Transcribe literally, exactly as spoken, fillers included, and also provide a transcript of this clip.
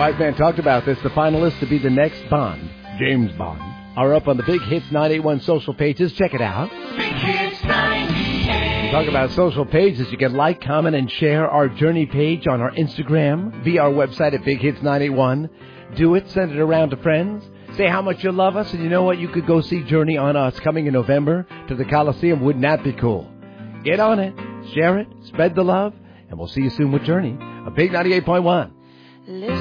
Wise Man talked about this. The finalists to be the next Bond, James Bond, are up on the Big Hits nine eighty-one social pages. Check it out. Big Hits ninety-eight. Talk about social pages. You can like, comment, and share our Journey page on our Instagram via our website at Big Hits nine eighty-one. Do it. Send it around to friends. Say how much you love us. And you know what? You could go see Journey on Us coming in November to the Coliseum. Wouldn't that be cool? Get on it. Share it. Spread the love. And we'll see you soon with Journey. A Big ninety-eight point one.